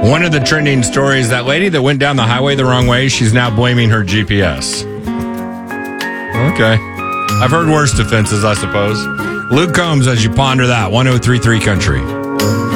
One of the trending stories, that lady that went down the highway the wrong way, she's now blaming her GPS. Okay. I've heard worse defenses, I suppose. Luke Combs, as you ponder that, 103.3 Country.